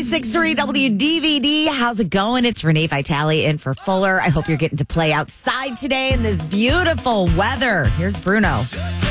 96.3 WDVD. How's it going? It's Renee Vitale in for Fuller. I hope you're getting to play outside today in this beautiful weather. Here's Bruno.